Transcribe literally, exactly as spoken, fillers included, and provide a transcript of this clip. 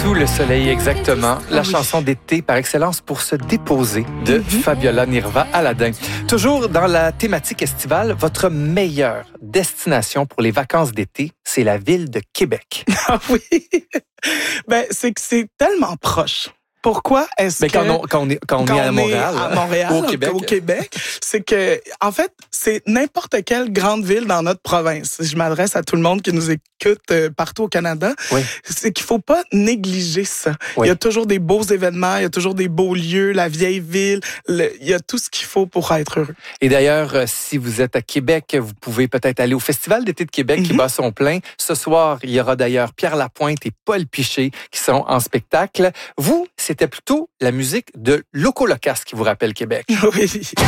Sous le soleil, exactement. La oui. chanson d'été par excellence pour se déposer de Mm-hmm. Fabiola Nirva Aladin. Toujours dans la thématique estivale, votre meilleure destination pour les vacances d'été, c'est la ville de Québec. Ah oui. Ben, c'est que c'est tellement proche. Pourquoi est-ce Mais que... quand on, quand on est, quand on Quand est à on Montréal, est à Montréal, au Québec, au Québec, c'est que, en fait, c'est n'importe quelle grande ville dans notre province. Je m'adresse à tout le monde qui nous écoute euh, partout au Canada. Oui. C'est qu'il faut pas négliger ça. Oui. Il y a toujours des beaux événements, il y a toujours des beaux lieux, la vieille ville. Le, il y a tout ce qu'il faut pour être heureux. Et d'ailleurs, euh, si vous êtes à Québec, vous pouvez peut-être aller au Festival d'été de Québec qui Mhm. bat son plein. Ce soir, il y aura d'ailleurs Pierre Lapointe et Paul Piché qui sont en spectacle. Vous, c'était plutôt la musique de Loco Locas qui vous rappelle Québec. Oui.